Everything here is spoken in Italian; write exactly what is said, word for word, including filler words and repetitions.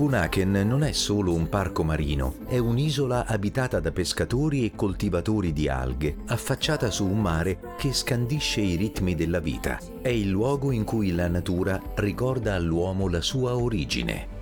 Bunaken non è solo un parco marino, è un'isola abitata da pescatori e coltivatori di alghe, affacciata su un mare che scandisce i ritmi della vita. È il luogo in cui la natura ricorda all'uomo la sua origine.